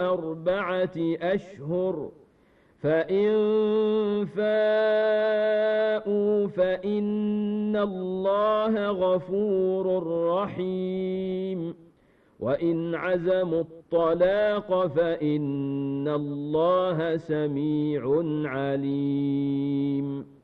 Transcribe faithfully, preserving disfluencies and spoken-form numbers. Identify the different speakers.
Speaker 1: أربعة أشهر فإن فاءوا فإن الله غفور رحيم وإن عزموا الطلاق فإن الله سميع عليم